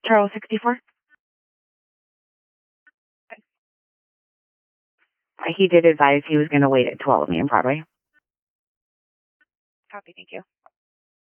Charles 64. He did advise he was going to wait at 12 Main Broadway. Copy, thank you.